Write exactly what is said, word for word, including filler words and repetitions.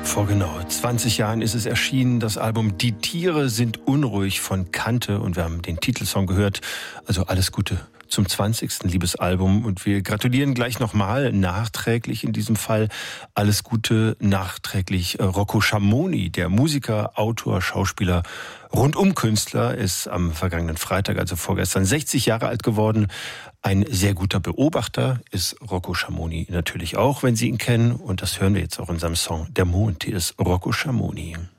Vor genau zwanzig Jahren ist es erschienen, das Album Die Tiere sind unruhig von Kante, und wir haben den Titelsong gehört. Also alles Gute zum zwanzigsten Liebesalbum, und wir gratulieren gleich nochmal nachträglich in diesem Fall. Alles Gute nachträglich Rocco Schamoni, der Musiker, Autor, Schauspieler, Rundumkünstler, ist am vergangenen Freitag, also vorgestern, sechzig Jahre alt geworden. Ein sehr guter Beobachter ist Rocco Schamoni natürlich auch, wenn Sie ihn kennen, und das hören wir jetzt auch in seinem Song Der Mond. Hier ist Rocco Schamoni.